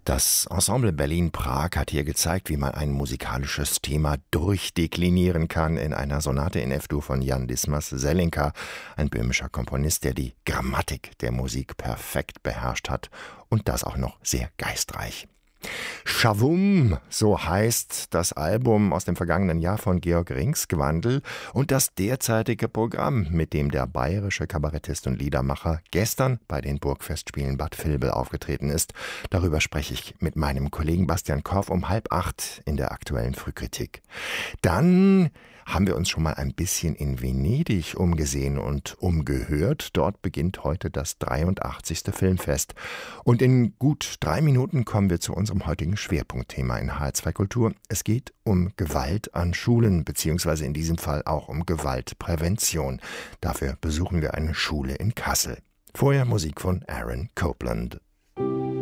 Das Ensemble Berlin-Prag hat hier gezeigt, wie man ein musikalisches Thema durchdeklinieren kann in einer Sonate in F-Dur von Jan Dismas-Zelenka, ein böhmischer Komponist, der die Grammatik der Musik perfekt beherrscht hat und das auch noch sehr geistreich. Schawum, so heißt das Album aus dem vergangenen Jahr von Georg Ringsgwandl und das derzeitige Programm, mit dem der bayerische Kabarettist und Liedermacher gestern bei den Burgfestspielen Bad Vilbel aufgetreten ist. Darüber spreche ich mit meinem Kollegen Bastian Korf um 7:30 in der aktuellen Frühkritik. Dann haben wir uns schon mal ein bisschen in Venedig umgesehen und umgehört. Dort beginnt heute das 83. Filmfest. Und in gut 3 Minuten kommen wir zu unserem heutigen Schwerpunktthema in HR2 Kultur. Es geht um Gewalt an Schulen, beziehungsweise in diesem Fall auch um Gewaltprävention. Dafür besuchen wir eine Schule in Kassel. Vorher Musik von Aaron Copland.